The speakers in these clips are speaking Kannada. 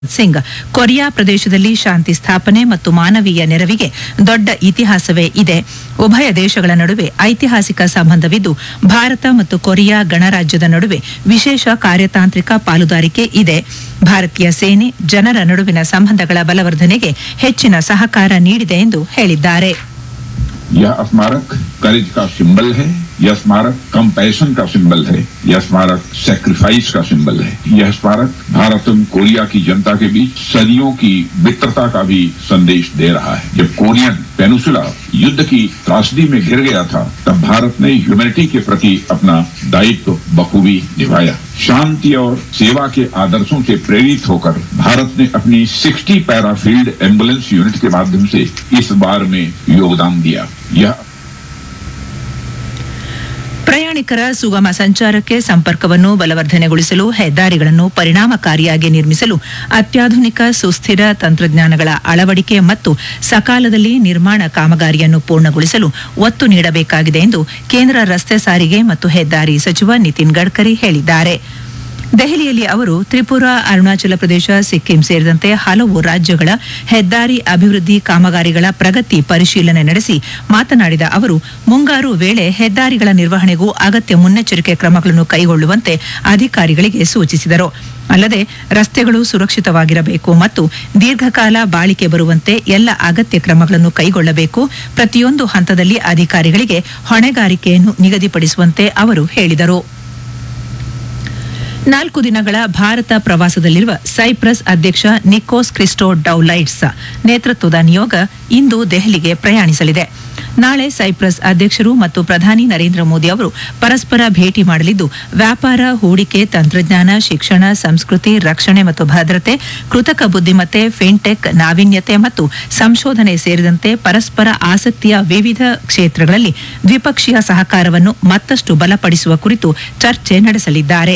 ಸಿಂಗ್ ಕೊರಿಯಾ ಪ್ರದೇಶದಲ್ಲಿ ಶಾಂತಿ ಸ್ಥಾಪನೆ ಮತ್ತು ಮಾನವೀಯ ನೆರವಿಗೆ ದೊಡ್ಡ ಇತಿಹಾಸವೇ ಇದೆ. ಉಭಯ ದೇಶಗಳ ನಡುವೆ ಐತಿಹಾಸಿಕ ಸಂಬಂಧವಿದ್ದು ಭಾರತ ಮತ್ತು ಕೊರಿಯಾ ಗಣರಾಜ್ಯದ ನಡುವೆ ವಿಶೇಷ ಕಾರ್ಯತಾಂತ್ರಿಕ ಪಾಲುದಾರಿಕೆ ಇದೆ. ಭಾರತೀಯ ಸೇನೆ ಜನರ ನಡುವಿನ ಸಂಬಂಧಗಳ ಬಲವರ್ಧನೆಗೆ ಹೆಚ್ಚಿನ ಸಹಕಾರ ನೀಡಿದೆ ಎಂದು ಹೇಳಿದ್ದಾರೆ. यह स्मारक करेज का सिंबल है, यह स्मारक कंपैशन का सिंबल है, यह स्मारक सैक्रिफाइस का सिंबल है. यह स्मारक भारत एवं कोरिया की जनता के बीच सदियों की मित्रता का भी संदेश दे रहा है. जब कोरियन पेनिसुला युद्ध की त्रासदी में घिर गया था, तब भारत ने ह्यूमैनिटी के प्रति अपना दायित्व बखूबी निभाया. शांति और सेवा के आदर्शों से प्रेरित होकर भारत ने अपनी 60 पैरा फील्ड एम्बुलेंस यूनिट के माध्यम से इस बार में योगदान दिया. यह ಪ್ರಯಾಣಿಕರ ಸುಗಮ ಸಂಚಾರಕ್ಕೆ ಸಂಪರ್ಕವನ್ನು ಬಲವರ್ಧನೆಗೊಳಿಸಲು ಹೆದ್ದಾರಿಗಳನ್ನು ಪರಿಣಾಮಕಾರಿಯಾಗಿ ನಿರ್ಮಿಸಲು ಅತ್ಯಾಧುನಿಕ ಸುಸ್ಥಿರ ತಂತ್ರಜ್ಞಾನಗಳ ಅಳವಡಿಕೆ ಮತ್ತು ಸಕಾಲದಲ್ಲಿ ನಿರ್ಮಾಣ ಕಾಮಗಾರಿಯನ್ನು ಪೂರ್ಣಗೊಳಿಸಲು ಒತ್ತು ನೀಡಬೇಕಾಗಿದೆ ಎಂದು ಕೇಂದ್ರ ರಸ್ತೆ ಸಾರಿಗೆ ಮತ್ತು ಹೆದ್ದಾರಿ ಸಚಿವ ನಿತಿನ್ ಗಡ್ಕರಿ ಹೇಳಿದ್ದಾರೆ. ದೆಹಲಿಯಲ್ಲಿ ಅವರು ತ್ರಿಪುರಾ, ಅರುಣಾಚಲ ಪ್ರದೇಶ, ಸಿಕ್ಕಿಂ ಸೇರಿದಂತೆ ಹಲವು ರಾಜ್ಯಗಳ ಹೆದ್ದಾರಿ ಅಭಿವೃದ್ಧಿ ಕಾಮಗಾರಿಗಳ ಪ್ರಗತಿ ಪರಿಶೀಲನೆ ನಡೆಸಿ ಮಾತನಾಡಿದ ಅವರು, ಮುಂಗಾರು ವೇಳೆ ಹೆದ್ದಾರಿಗಳ ನಿರ್ವಹಣೆಗೂ ಅಗತ್ಯ ಮುನ್ನೆಚ್ಚರಿಕೆ ಕ್ರಮಗಳನ್ನು ಕೈಗೊಳ್ಳುವಂತೆ ಅಧಿಕಾರಿಗಳಿಗೆ ಸೂಚಿಸಿದರು. ಅಲ್ಲದೆ ರಸ್ತೆಗಳು ಸುರಕ್ಷಿತವಾಗಿರಬೇಕು ಮತ್ತು ದೀರ್ಘಕಾಲ ಬಾಳಿಕೆ ಬರುವಂತೆ ಎಲ್ಲ ಅಗತ್ಯ ಕ್ರಮಗಳನ್ನು ಕೈಗೊಳ್ಳಬೇಕು. ಪ್ರತಿಯೊಂದು ಹಂತದಲ್ಲಿ ಅಧಿಕಾರಿಗಳಿಗೆ ಹೊಣೆಗಾರಿಕೆಯನ್ನು ನಿಗದಿಪಡಿಸುವಂತೆ ಅವರು ಹೇಳಿದರು. 4 ದಿನಗಳ ಭಾರತ ಪ್ರವಾಸದಲ್ಲಿರುವ ಸೈಪ್ರಸ್ ಅಧ್ಯಕ್ಷ ನಿಕೋಸ್ ಕ್ರಿಸ್ಟೋಡೌಲೈಡ್ಸ್ ನೇತೃತ್ವದ ನಿಯೋಗ ಇಂದು ದೆಹಲಿಗೆ ಪ್ರಯಾಣಿಸಲಿದೆ. ನಾಳೆ ಸೈಪ್ರಸ್ ಅಧ್ಯಕ್ಷರು ಮತ್ತು ಪ್ರಧಾನಿ ನರೇಂದ್ರ ಮೋದಿ ಅವರು ಪರಸ್ಪರ ಭೇಟಿ ಮಾಡಲಿದ್ದು, ವ್ಯಾಪಾರ, ಹೂಡಿಕೆ, ತಂತ್ರಜ್ಞಾನ, ಶಿಕ್ಷಣ, ಸಂಸ್ಕೃತಿ, ರಕ್ಷಣೆ ಮತ್ತು ಭದ್ರತೆ, ಕೃತಕ ಬುದ್ಧಿಮತ್ತೆ, ಫಿನ್ಟೆಕ್, ನಾವೀನ್ಯತೆ ಮತ್ತು ಸಂಶೋಧನೆ ಸೇರಿದಂತೆ ಪರಸ್ಪರ ಆಸಕ್ತಿಯ ವಿವಿಧ ಕ್ಷೇತ್ರಗಳಲ್ಲಿ ದ್ವಿಪಕ್ಷೀಯ ಸಹಕಾರವನ್ನು ಮತ್ತಷ್ಟು ಬಲಪಡಿಸುವ ಕುರಿತು ಚರ್ಚೆ ನಡೆಸಲಿದ್ದಾರೆ.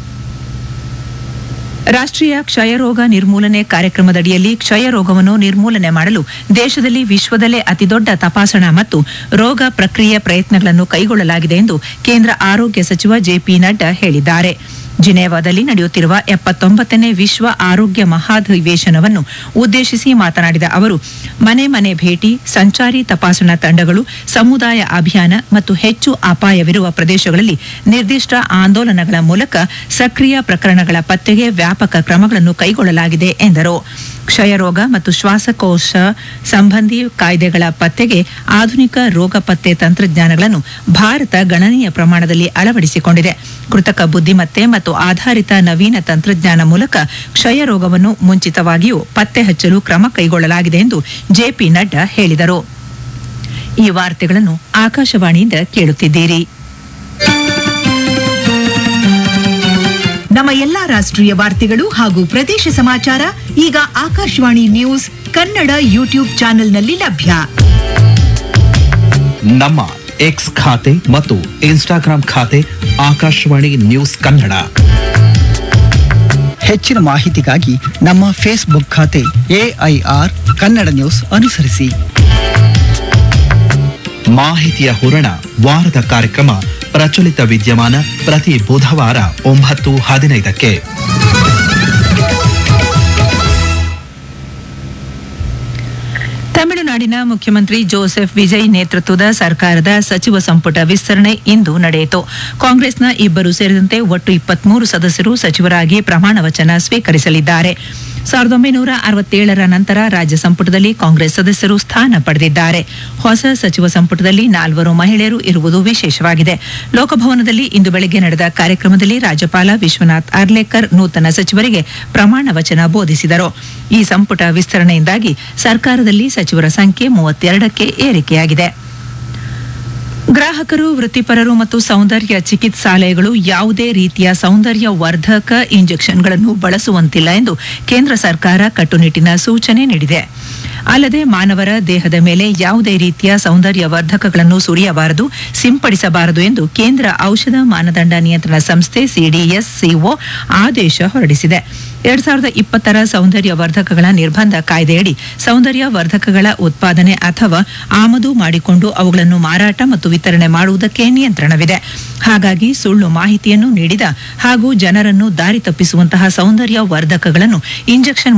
ರಾಷ್ಟ್ರೀಯ ಕ್ಷಯರೋಗ ನಿರ್ಮೂಲನೆ ಕಾರ್ಯಕ್ರಮದಡಿಯಲ್ಲಿ ಕ್ಷಯರೋಗವನ್ನು ನಿರ್ಮೂಲನೆ ಮಾಡಲು ದೇಶದಲ್ಲಿ ವಿಶ್ವದಲ್ಲೇ ಅತಿದೊಡ್ಡ ತಪಾಸಣಾ ಮತ್ತು ರೋಗ ಪ್ರಕ್ರಿಯೆ ಪ್ರಯತ್ನಗಳನ್ನು ಕೈಗೊಳ್ಳಲಾಗಿದೆ ಎಂದು ಕೇಂದ್ರ ಆರೋಗ್ಯ ಸಚಿವ ಜೆಪಿ ನಡ್ಡಾ ಹೇಳಿದ್ದಾರೆ. ಜಿನೆವಾದಲ್ಲಿ ನಡೆಯುತ್ತಿರುವ 79ನೇ ವಿಶ್ವ ಆರೋಗ್ಯ ಮಹಾಧಿವೇಶನವನ್ನು ಉದ್ದೇಶಿಸಿ ಮಾತನಾಡಿದ ಅವರು, ಮನೆ ಮನೆ ಭೇಟಿ, ಸಂಚಾರಿ ತಪಾಸಣಾ ತಂಡಗಳು, ಸಮುದಾಯ ಅಭಿಯಾನ ಮತ್ತು ಹೆಚ್ಚು ಅಪಾಯವಿರುವ ಪ್ರದೇಶಗಳಲ್ಲಿ ನಿರ್ದಿಷ್ಟ ಆಂದೋಲನಗಳ ಮೂಲಕ ಸಕ್ರಿಯ ಪ್ರಕರಣಗಳ ಪತ್ತೆಗೆ ವ್ಯಾಪಕ ಕ್ರಮಗಳನ್ನು ಕೈಗೊಳ್ಳಲಾಗಿದೆ ಎಂದರು. ಕ್ಷಯರೋಗ ಮತ್ತು ಶ್ವಾಸಕೋಶ ಸಂಬಂಧಿ ಕಾಯ್ದೆಗಳ ಪತ್ತೆಗೆ ಆಧುನಿಕ ರೋಗ ಪತ್ತೆ ತಂತ್ರಜ್ಞಾನಗಳನ್ನು ಭಾರತ ಗಣನೀಯ ಪ್ರಮಾಣದಲ್ಲಿ ಅಳವಡಿಸಿಕೊಂಡಿದೆ. ಕೃತಕ ಬುದ್ಧಿಮತ್ತೆ ಮತ್ತು ಆಧಾರಿತ ನವೀನ ತಂತ್ರಜ್ಞಾನ ಮೂಲಕ ಕ್ಷಯರೋಗವನ್ನು ಮುಂಚಿತವಾಗಿಯೂ ಪತ್ತೆ ಹಚ್ಚಲು ಕ್ರಮ ಕೈಗೊಳ್ಳಲಾಗಿದೆ ಎಂದು ಜೆಪಿ ನಡ್ಡಾ ಹೇಳಿದರು. ಈ ವಾರ್ತೆಗಳನ್ನು ಆಕಾಶವಾಣಿಯಿಂದ ಕೇಳುತ್ತಿದ್ದೀರಿ. ನಮ್ಮ ಎಲ್ಲಾ ರಾಷ್ಟ್ರೀಯ ವಾರ್ತೆಗಳು ಹಾಗೂ ಪ್ರದೇಶ ಸಮಾಚಾರ ಈಗ ಆಕಾಶವಾಣಿ ನ್ಯೂಸ್ ಕನ್ನಡ ಯೂಟ್ಯೂಬ್ ಚಾನೆಲ್ನಲ್ಲಿ ಲಭ್ಯ. ನಮ್ಮ ಎಕ್ಸ್ ಖಾತೆ ಮತ್ತು ಇನ್ಸ್ಟಾಗ್ರಾಂ ಖಾತೆ ಆಕಾಶವಾಣಿ ನ್ಯೂಸ್ ಕನ್ನಡ. ಹೆಚ್ಚಿನ ಮಾಹಿತಿಗಾಗಿ ನಮ್ಮ ಫೇಸ್ಬುಕ್ ಖಾತೆ AIR ಕನ್ನಡ ನ್ಯೂಸ್ ಅನುಸರಿಸಿ. ಮಾಹಿತಿಯ ಹೂರಣ ವಾರದ ಕಾರ್ಯಕ್ರಮ ಪ್ರಚಲಿತ ವಿದ್ಯಮಾನ ಪ್ರತಿ ಬುಧವಾರ 9:15ಕ್ಕೆ. ತಮಿಳುನಾಡಿನ ಮುಖ್ಯಮಂತ್ರಿ ಜೋಸೆಫ್ ವಿಜಯ್ ನೇತೃತ್ವದ ಸರ್ಕಾರದ ಸಚಿವ ಸಂಪುಟ ವಿಸ್ತರಣೆ ಇಂದು ನಡೆಯಿತು. ಕಾಂಗ್ರೆಸ್ನ 2 ಸೇರಿದಂತೆ ಒಟ್ಟು 23 ಸದಸ್ಯರು ಸಚಿವರಾಗಿ ಪ್ರಮಾಣ ವಚನ ಸ್ವೀಕರಿಸಲಿದ್ದಾರೆ. 1967ರ ನಂತರ ರಾಜ್ಯ ಸಂಪುಟದಲ್ಲಿ ಕಾಂಗ್ರೆಸ್ ಸದಸ್ಯರು ಸ್ಥಾನ ಪಡೆದಿದ್ದಾರೆ. ಹೊಸ ಸಚಿವ ಸಂಪುಟದಲ್ಲಿ 4 ಮಹಿಳೆಯರು ಇರುವುದು ವಿಶೇಷವಾಗಿದೆ. ಲೋಕಭವನದಲ್ಲಿ ಇಂದು ಬೆಳಗ್ಗೆ ನಡೆದ ಕಾರ್ಯಕ್ರಮದಲ್ಲಿ ರಾಜ್ಯಪಾಲ ವಿಶ್ವನಾಥ್ ಅರ್ಲೇಕರ್ ನೂತನ ಸಚಿವರಿಗೆ ಪ್ರಮಾಣ ವಚನ ಬೋಧಿಸಿದರು. ಈ ಸಂಪುಟ ವಿಸ್ತರಣೆಯಿಂದಾಗಿ ಸರ್ಕಾರದಲ್ಲಿ ಸಚಿವರ ಸಂಖ್ಯೆ 32ಕ್ಕೆ ಏರಿಕೆಯಾಗಿದೆ. ಗ್ರಾಹಕರು, ವೃತ್ತಿಪರರು ಮತ್ತು ಸೌಂದರ್ಯ ಚಿಕಿತ್ಸಾಲಯಗಳು ಯಾವುದೇ ರೀತಿಯ ಸೌಂದರ್ಯ ವರ್ಧಕ ಇಂಜೆಕ್ಷನ್ಗಳನ್ನು ಬಳಸುವಂತಿಲ್ಲ ಎಂದು ಕೇಂದ್ರ ಸರ್ಕಾರ ಕಟ್ಟುನಿಟ್ಟಿನ ಸೂಚನೆ ನೀಡಿದೆ. ಅಲ್ಲದೆ ಮಾನವರ ದೇಹದ ಮೇಲೆ ಯಾವುದೇ ರೀತಿಯ ಸೌಂದರ್ಯ ವರ್ಧಕಗಳನ್ನು ಸುರಿಯಬಾರದು, ಸಿಂಪಡಿಸಬಾರದು ಎಂದು ಕೇಂದ್ರ ಔಷಧ ಮಾನದಂಡ ನಿಯಂತ್ರಣ ಸಂಸ್ಥೆ ಸಿಡಿಎಸ್ಸಿಒ ಆದೇಶ ಹೊರಡಿಸಿದೆ. 2020ರ ಸೌಂದರ್ಯ ವರ್ಧಕಗಳ ನಿರ್ಬಂಧ ಕಾಯ್ದೆಯಡಿ ಸೌಂದರ್ಯ ವರ್ಧಕಗಳ ಉತ್ಪಾದನೆ ಅಥವಾ ಆಮದು ಮಾಡಿಕೊಂಡು ಅವುಗಳನ್ನು ಮಾರಾಟ ಮತ್ತು ವಿತರಣೆ ಮಾಡುವುದಕ್ಕೆ ನಿಯಂತ್ರಣವಿದೆ. ಹಾಗಾಗಿ ಸುಳ್ಳು ಮಾಹಿತಿಯನ್ನು ನೀಡಿದ ಹಾಗೂ ಜನರನ್ನು ದಾರಿ ತಪ್ಪಿಸುವಂತಹ ಸೌಂದರ್ಯ ವರ್ಧಕಗಳನ್ನು ಇಂಜೆಕ್ಷನ್